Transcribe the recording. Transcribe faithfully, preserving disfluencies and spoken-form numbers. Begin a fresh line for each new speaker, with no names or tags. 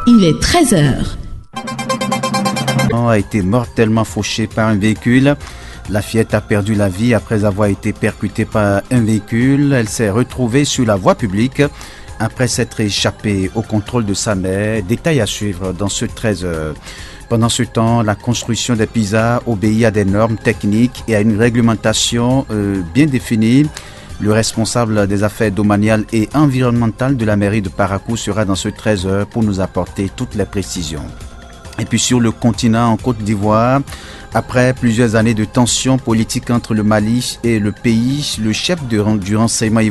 Il est treize heures.
A été mortellement fauchée par un véhicule. La fillette a perdu la vie après avoir été percutée par un véhicule. Elle s'est retrouvée sur la voie publique après s'être échappée au contrôle de sa mère. Détail à suivre dans ce treize heures. Pendant ce temps, la construction des pizzas obéit à des normes techniques et à une réglementation euh, bien définie. Le responsable des affaires domaniales et environnementales de la mairie de Parakou sera dans ce treize heures pour nous apporter toutes les précisions. Et puis sur le continent, en Côte d'Ivoire, après plusieurs années de tensions politiques entre le Mali et le pays, le chef de, du renseignement